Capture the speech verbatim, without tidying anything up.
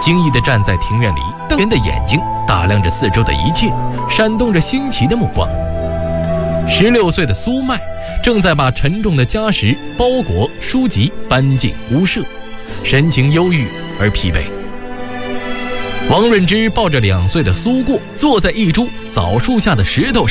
惊异地站在庭院里，瞪圆的眼睛打量着四周的一切，闪动着新奇的目光。十六岁的苏麦正在把沉重的家什、包裹、书籍搬进屋舍，神情忧郁而疲惫。王润之抱着两岁的苏过，坐在一株枣树下的石头上。